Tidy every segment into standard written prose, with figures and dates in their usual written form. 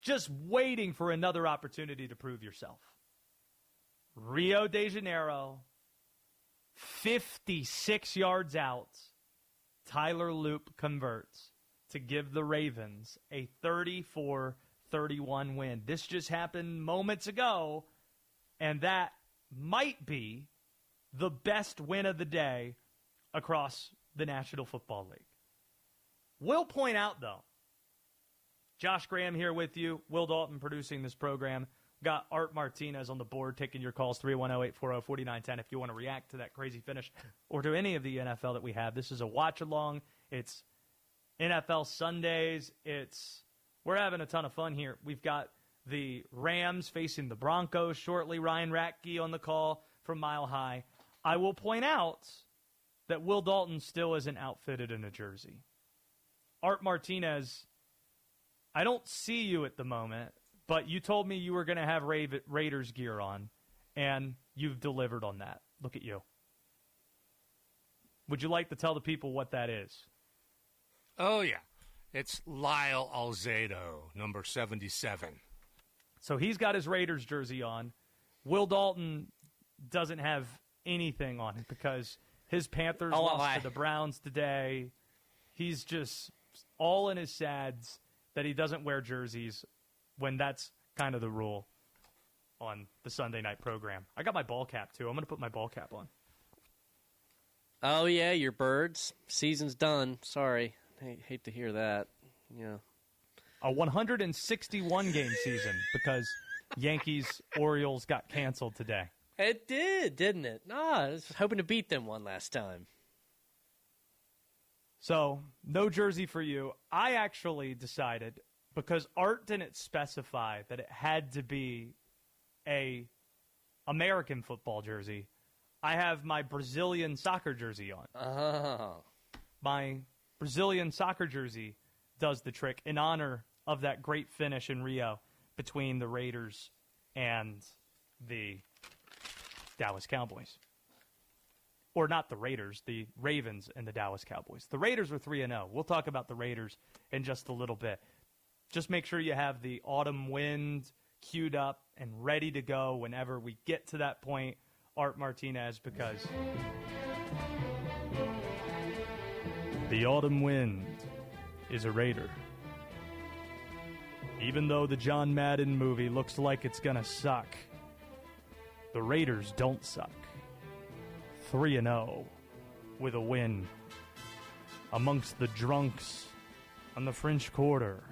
just waiting for another opportunity to prove yourself. Rio de Janeiro, 56 yards out, Tyler Loop converts to give the Ravens a 34-31 win. This just happened moments ago, and that might be the best win of the day across the National Football League. Will point out, though, Josh Graham here with you, Will Dalton producing this program. Got Art Martinez on the board taking your calls, 310-840-4910 if you want to react to that crazy finish or to any of the NFL that we have. This is a watch-along. It's NFL Sundays. We're having a ton of fun here. We've got the Rams facing the Broncos shortly. Ryan Ratke on the call from Mile High. I will point out that Will Dalton still isn't outfitted in a jersey. Art Martinez, I don't see you at the moment, but you told me you were going to have Raiders gear on, and you've delivered on that. Look at you. Would you like to tell the people what that is? Oh, yeah. It's Lyle Alzado, number 77. So he's got his Raiders jersey on. Will Dalton doesn't have anything on it because his Panthers lost to the Browns today. He's just all in his sads that he doesn't wear jerseys when that's kind of the rule on the Sunday night program. I got my ball cap, too. I'm going to put my ball cap on. Oh, yeah, your Birds. Season's done. Sorry. Hate to hear that. Yeah. A 161-game season because Yankees-Orioles got canceled today. It did, didn't it? I was hoping to beat them one last time. So, no jersey for you. I actually decided, because Art didn't specify that it had to be a American football jersey, I have my Brazilian soccer jersey on. Oh. My Brazilian soccer jersey does the trick in honor of that great finish in Rio between the Raiders and the Dallas Cowboys. Or not the Raiders, the Ravens and the Dallas Cowboys. The Raiders were 3-0. We'll talk about the Raiders in just a little bit. Just make sure you have the autumn wind queued up and ready to go whenever we get to that point, Art Martinez, because the autumn wind is a Raider. Even though the John Madden movie looks like it's going to suck, the Raiders don't suck. 3-0 with a win amongst the drunks on the French Quarter.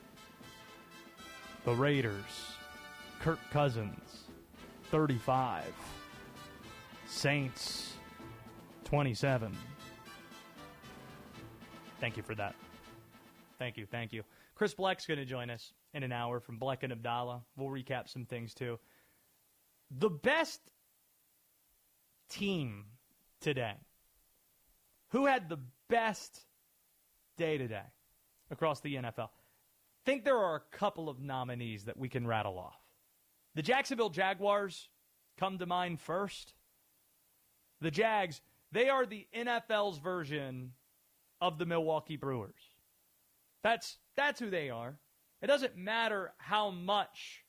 The Raiders, Kirk Cousins, 35. Saints, 27. Thank you for that. Thank you. Chris Bleck's going to join us in an hour from Bleck and Abdallah. We'll recap some things, too. The best team today. Who had the best day today across the NFL? I think there are a couple of nominees that we can rattle off. The Jacksonville Jaguars come to mind first. The Jags, they are the NFL's version of the Milwaukee Brewers. That's who they are. It doesn't matter how much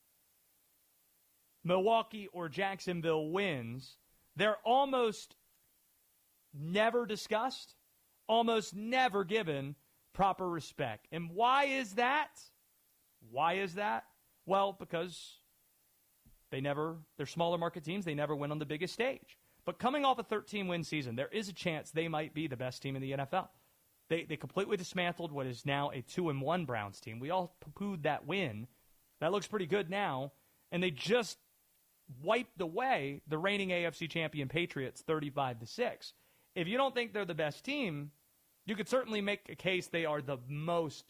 Milwaukee or Jacksonville wins. They're almost never discussed, almost never given proper respect. And why is that? Well, because they're smaller market teams. They never win on the biggest stage. But coming off a 13-win season, there is a chance they might be the best team in the NFL. They completely dismantled what is now a 2-1 Browns team. We all poo-pooed that win. That looks pretty good now. And they just wiped away the reigning AFC champion Patriots 35-6. If you don't think they're the best team, you could certainly make a case they are the most.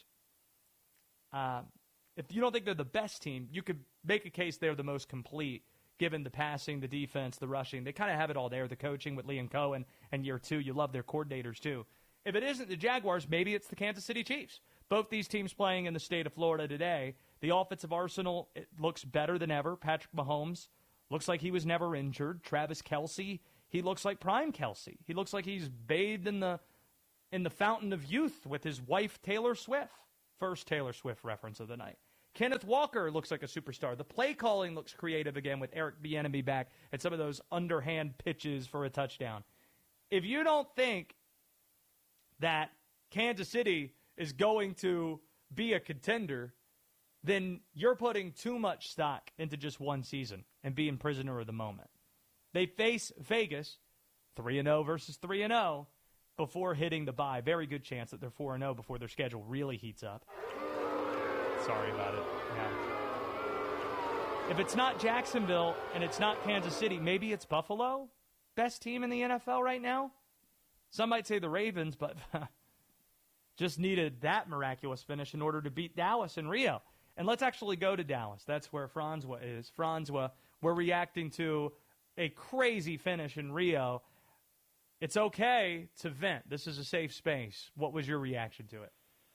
If you don't think they're the best team, you could make a case they're the most complete, given the passing, the defense, the rushing. They kind of have it all there. The coaching with Liam Cohen and year two. You love their coordinators too. If it isn't the Jaguars, maybe it's the Kansas City Chiefs. Both these teams playing in the state of Florida today. The offensive arsenal, it looks better than ever. Patrick Mahomes looks like he was never injured. Travis Kelce, he looks like prime Kelce. He looks like he's bathed in the fountain of youth with his wife Taylor Swift. First Taylor Swift reference of the night. Kenneth Walker looks like a superstar. The play calling looks creative again with Eric Bieniemy back and some of those underhand pitches for a touchdown. If you don't think that Kansas City is going to be a contender, then you're putting too much stock into just one season and being prisoner of the moment. They face Vegas 3-0 versus 3-0 before hitting the bye. Very good chance that they're 4-0 before their schedule really heats up. Sorry about it. Yeah. If it's not Jacksonville and it's not Kansas City, maybe it's Buffalo? Best team in the NFL right now? Some might say the Ravens, but just needed that miraculous finish in order to beat Dallas in Rio. And let's actually go to Dallas. That's where Francois is. Francois, we're reacting to a crazy finish in Rio. It's okay to vent. This is a safe space. What was your reaction to it?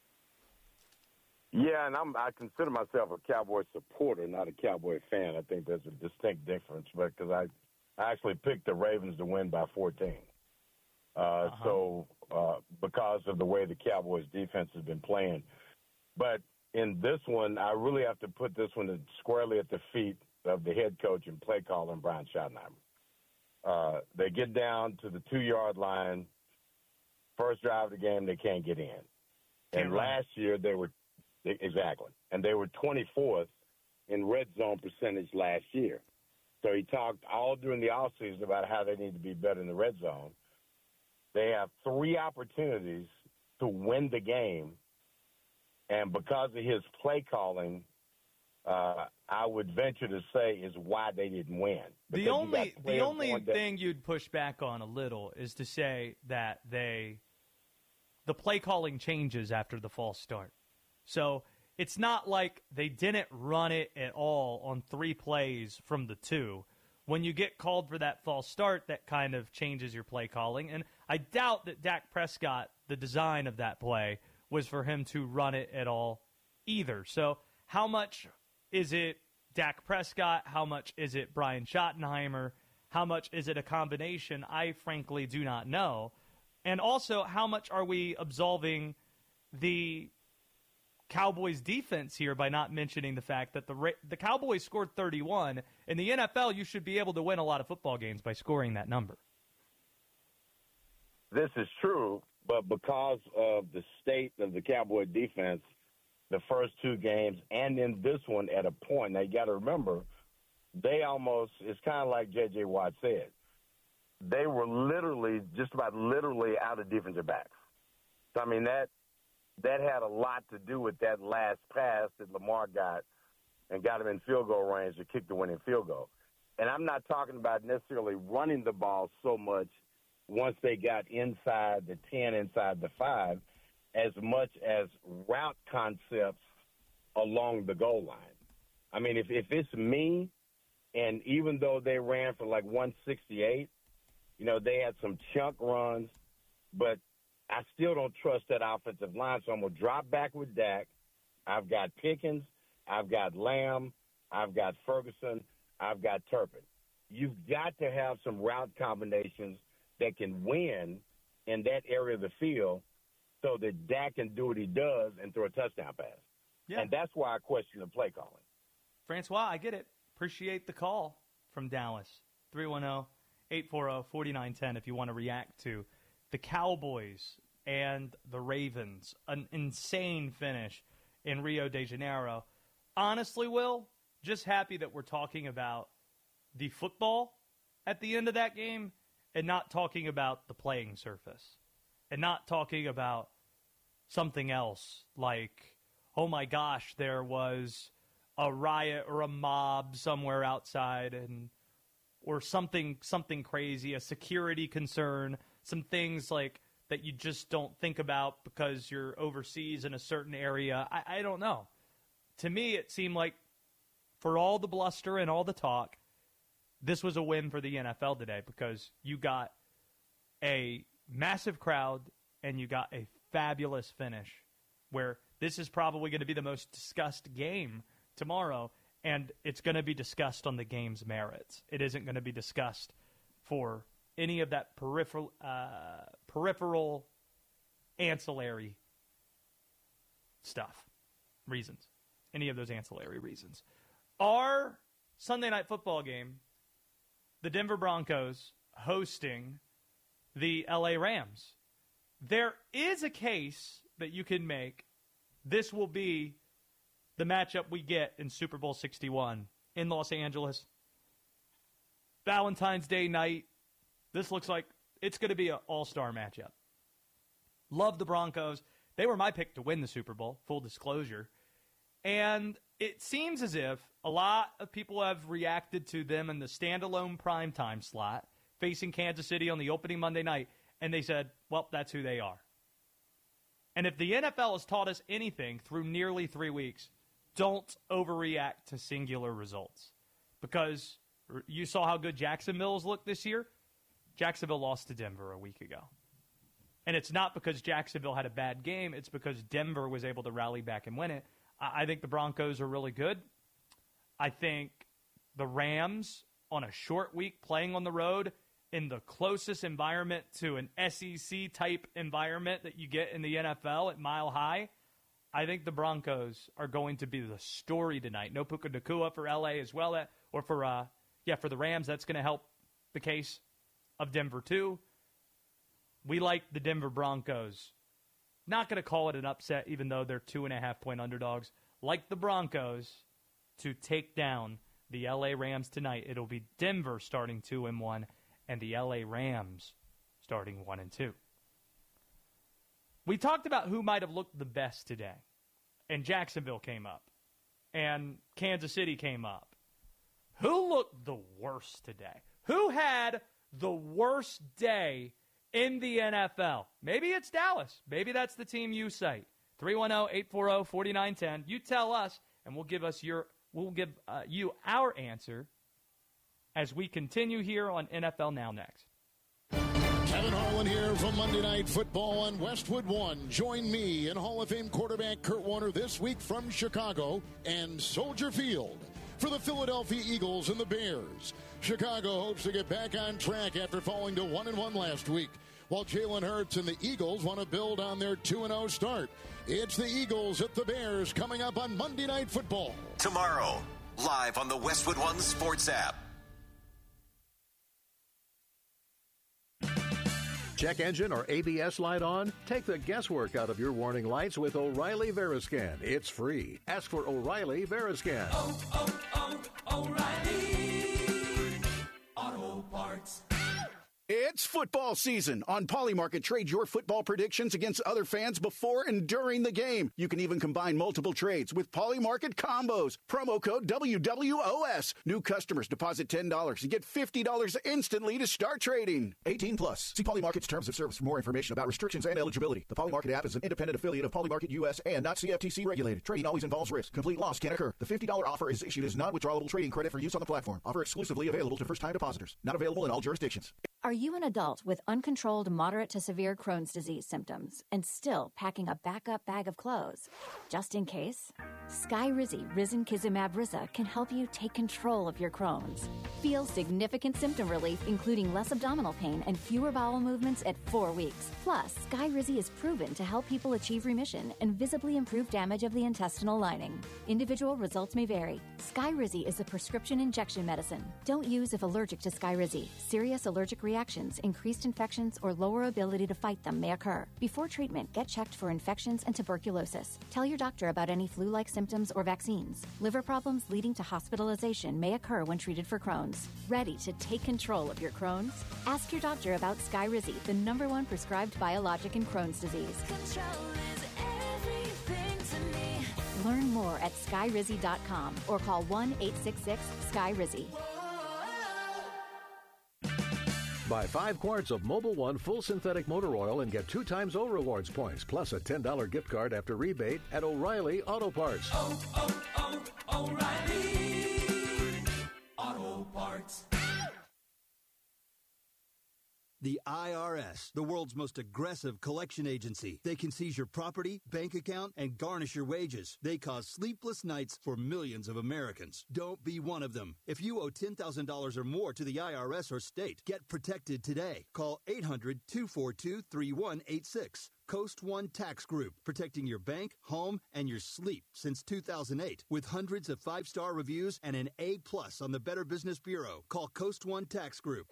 Yeah, and I consider myself a Cowboy supporter, not a Cowboy fan. I think there's a distinct difference, because I actually picked the Ravens to win by 14. So because of the way the Cowboys defense has been playing. But in this one, I really have to put this one squarely at the feet of the head coach and play caller, Brian Schottenheimer. They get down to the 2-yard line. First drive of the game, they can't get in. And last year, they were 24th in red zone percentage last year. So he talked all during the offseason about how they need to be better in the red zone. They have 3 opportunities to win the game, and because of his play calling, I would venture to say is why they didn't win. The only thing you'd push back on a little is to say that the play calling changes after the false start. So it's not like they didn't run it at all on 3 plays from the 2. When you get called for that false start, that kind of changes your play calling. And I doubt that Dak Prescott, the design of that play, was for him to run it at all either. So how much is it Dak Prescott? How much is it Brian Schottenheimer? How much is it a combination? I frankly do not know. And also, how much are we absolving the Cowboys defense here by not mentioning the fact that the Cowboys scored 31. In the NFL, you should be able to win a lot of football games by scoring that number. This is true, but because of the state of the Cowboy defense, the first 2 games and in this one at a point, now you got to remember, it's kind of like J.J. Watt said, they were just about literally out of defensive backs. So, I mean, that had a lot to do with that last pass that Lamar got and got him in field goal range to kick the winning field goal. And I'm not talking about necessarily running the ball so much once they got inside the 10, inside the 5, as much as route concepts along the goal line. I mean, if it's me, and even though they ran for like 168, they had some chunk runs, but I still don't trust that offensive line, so I'm going to drop back with Dak. I've got Pickens. I've got Lamb. I've got Ferguson. I've got Turpin. You've got to have some route combinations that can win in that area of the field so that Dak can do what he does and throw a touchdown pass. Yeah. And that's why I question the play calling. Francois, I get it. Appreciate the call from Dallas. 310-840-4910 if you want to react to the Cowboys and the Ravens, an insane finish in Rio de Janeiro. Honestly, Will, just happy that we're talking about the football at the end of that game and not talking about the playing surface and not talking about something else like, oh my gosh, there was a riot or a mob somewhere outside or something crazy, a security concern, some things like that you just don't think about because you're overseas in a certain area. I don't know. To me, it seemed like for all the bluster and all the talk, this was a win for the NFL today because you got a massive crowd and you got a fabulous finish where this is probably going to be the most discussed game tomorrow, and it's going to be discussed on the game's merits. It isn't going to be discussed for any of that peripheral ancillary stuff, reasons. any of those ancillary reasons. Our Sunday night football game, the Denver Broncos hosting the LA Rams. There is a case that you can make. This will be the matchup we get in Super Bowl 61 in Los Angeles. Valentine's Day night. This looks like it's going to be an all-star matchup. Love the Broncos. They were my pick to win the Super Bowl, full disclosure. And it seems as if a lot of people have reacted to them in the standalone primetime slot, facing Kansas City on the opening Monday night, and they said, well, that's who they are. And if the NFL has taught us anything through nearly 3 weeks, don't overreact to singular results. Because you saw how good Jacksonville's looked this year. Jacksonville lost to Denver a week ago. And it's not because Jacksonville had a bad game. It's because Denver was able to rally back and win it. I think the Broncos are really good. I think the Rams, on a short week playing on the road in the closest environment to an SEC-type environment that you get in the NFL at Mile High, I think the Broncos are going to be the story tonight. No Puka Nacua for L.A. as well, or for the Rams. That's going to help the case of Denver too. We like the Denver Broncos. Not going to call it an upset, even though they're 2.5-point underdogs. Like the Broncos to take down the L.A. Rams tonight. It'll be Denver starting 2-1 and the L.A. Rams starting 1-2. We talked about who might have looked the best today. And Jacksonville came up. And Kansas City came up. Who looked the worst today? Who had the worst day in the NFL? Maybe it's Dallas. Maybe that's the team you cite. 310-840-4910. You tell us, and we'll give you our answer as we continue here on NFL Now Next. Kevin Harlan here from Monday Night Football on Westwood One. Join me and Hall of Fame quarterback Kurt Warner this week from Chicago and Soldier Field for the Philadelphia Eagles and the Bears. Chicago hopes to get back on track after falling to 1-1 last week, while Jalen Hurts and the Eagles want to build on their 2-0 start. It's the Eagles at the Bears coming up on Monday Night Football. Tomorrow, live on the Westwood One Sports app. Check engine or ABS light on? Take the guesswork out of your warning lights with O'Reilly Veriscan. It's free. Ask for O'Reilly Veriscan. O'Reilly Auto Parts. It's football season. On Polymarket, trade your football predictions against other fans before and during the game. You can even combine multiple trades with Polymarket combos. Promo code WWOS. New customers deposit $10 and get $50 instantly to start trading. 18 plus. See Polymarket's terms of service for more information about restrictions and eligibility. The Polymarket app is an independent affiliate of Polymarket US and not CFTC regulated. Trading always involves risk. Complete loss can occur. The $50 offer is issued as non-withdrawable trading credit for use on the platform. Offer exclusively available to first-time depositors. Not available in all jurisdictions. Are you an adult with uncontrolled moderate to severe Crohn's disease symptoms and still packing a backup bag of clothes? Just in case, Skyrizi Risankizumab Riza can help you take control of your Crohn's. Feel significant symptom relief, including less abdominal pain and fewer bowel movements at 4 weeks. Plus, Skyrizi is proven to help people achieve remission and visibly improve damage of the intestinal lining. Individual results may vary. Skyrizi is a prescription injection medicine. Don't use if allergic to Skyrizi. Serious allergic reactions, increased infections, or lower ability to fight them may occur. Before treatment, get checked for infections and tuberculosis. Tell your doctor about any flu-like symptoms or vaccines. Liver problems leading to hospitalization may occur when treated for Crohn's. Ready to take control of your Crohn's? Ask your doctor about Skyrizi, the #1 prescribed biologic in Crohn's disease. Control is everything to me. Learn more at skyrizi.com or call 1-866-SKYRIZI. Buy 5 quarts of Mobil 1 full synthetic motor oil and get 2 times O Rewards points, plus a $10 gift card after rebate at O'Reilly Auto Parts. O'Reilly Auto Parts. The IRS, the world's most aggressive collection agency. They can seize your property, bank account, and garnish your wages. They cause sleepless nights for millions of Americans. Don't be one of them. If you owe $10,000 or more to the IRS or state, get protected today. Call 800-242-3186. Coast One Tax Group, protecting your bank, home, and your sleep since 2008 with hundreds of 5-star reviews and an A+ on the Better Business Bureau. Call Coast One Tax Group,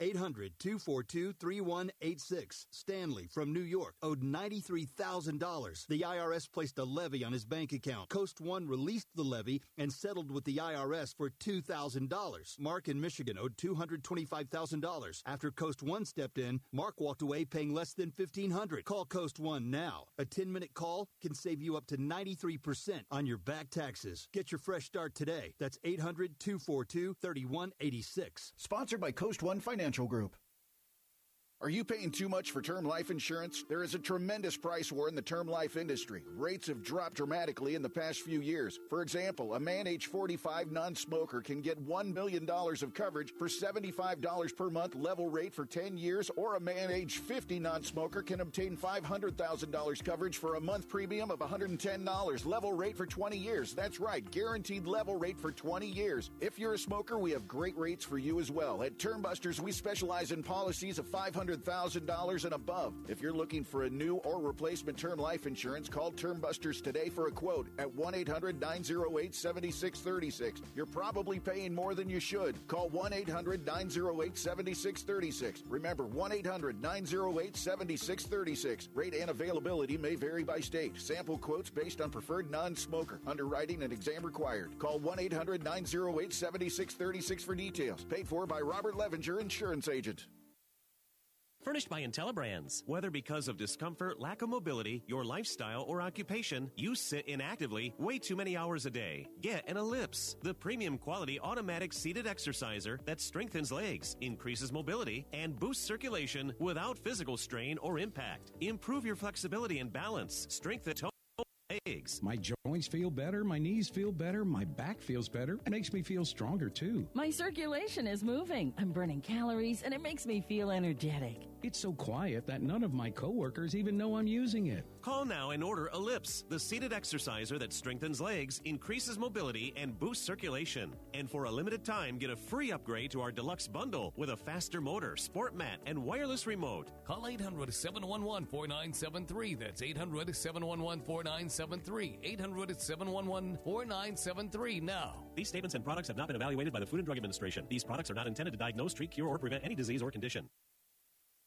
800-242-3186. Stanley from New York owed $93,000. The IRS placed a levy on his bank account. Coast One released the levy and settled with the IRS for $2,000. Mark in Michigan owed $225,000. After Coast One stepped in, Mark walked away paying less than $1,500. Call Coast One now. A 10-minute call can save you up to 93% on your back taxes. Get your fresh start today. That's 800-242-3186. Sponsored by Coast One Financial Group. Are you paying too much for term life insurance? There is a tremendous price war in the term life industry. Rates have dropped dramatically in the past few years. For example, a man age 45 non-smoker can get $1 million of coverage for $75 per month level rate for 10 years, or a man age 50 non-smoker can obtain $500,000 coverage for a month premium of $110 level rate for 20 years. That's right, guaranteed level rate for 20 years. If you're a smoker, we have great rates for you as well. At Term Busters, we specialize in policies of $500,000 and above. If you're looking for a new or replacement term life insurance, call Term Busters today for a quote at 1-800-908-7636. You're probably paying more than you should. Call 1-800-908-7636. Remember, 1-800-908-7636. Rate and availability may vary by state. Sample quotes based on preferred non-smoker. Underwriting and exam required. Call 1-800-908-7636 for details. Paid for by Robert Levenger, insurance agent. Furnished by IntelliBrands. Whether because of discomfort, lack of mobility, your lifestyle, or occupation, you sit inactively way too many hours a day. Get an Ellipse, the premium quality automatic seated exerciser that strengthens legs, increases mobility, and boosts circulation without physical strain or impact. Improve your flexibility and balance. Strengthen legs. My joints feel better, my knees feel better, my back feels better. It makes me feel stronger too. My circulation is moving. I'm burning calories and it makes me feel energetic. It's so quiet that none of my coworkers even know I'm using it. Call now and order Ellipse, the seated exerciser that strengthens legs, increases mobility, and boosts circulation. And for a limited time, get a free upgrade to our deluxe bundle with a faster motor, sport mat, and wireless remote. Call 800-711-4973. That's 800-711-4973. 800-711-4973 now. These statements and products have not been evaluated by the Food and Drug Administration. These products are not intended to diagnose, treat, cure, or prevent any disease or condition.